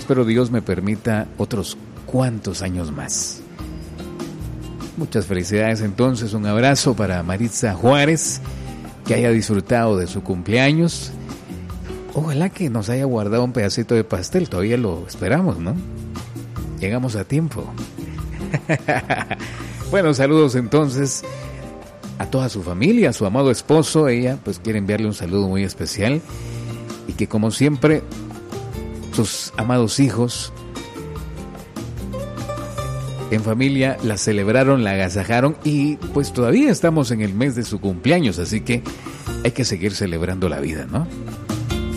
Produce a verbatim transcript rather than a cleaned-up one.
espero Dios me permita otros cuantos años más. Muchas felicidades entonces, un abrazo para Maritza Juárez, que haya disfrutado de su cumpleaños. Ojalá que nos haya guardado un pedacito de pastel, todavía lo esperamos, ¿no? Llegamos a tiempo. Bueno, saludos entonces a toda su familia, a su amado esposo. Ella pues quiere enviarle un saludo muy especial y que como siempre sus amados hijos en familia la celebraron, la agasajaron y pues todavía estamos en el mes de su cumpleaños, así que hay que seguir celebrando la vida, ¿no?